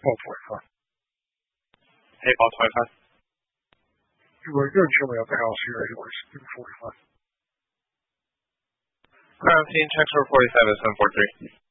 Paul 25. Hey, Paul 25. You were going to show me at the house here anyways. Give me 45. Ground team, check for 47, 743.